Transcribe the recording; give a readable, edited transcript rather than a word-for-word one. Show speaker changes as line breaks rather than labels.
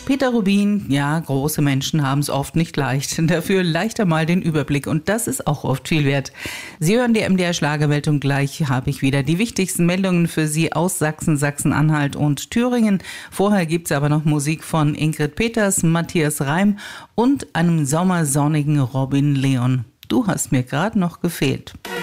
Peter Rubin, ja, große Menschen haben es oft nicht leicht, dafür leichter mal den Überblick und das ist auch oft viel wert. Sie hören die MDR Schlagerwelt und gleich habe ich wieder die wichtigsten Meldungen für Sie aus Sachsen, Sachsen-Anhalt und Thüringen. Vorher gibt's aber noch Musik von Ingrid Peters, Matthias Reim und einem sommersonnigen Robin Leon. Du hast mir gerade noch gefehlt.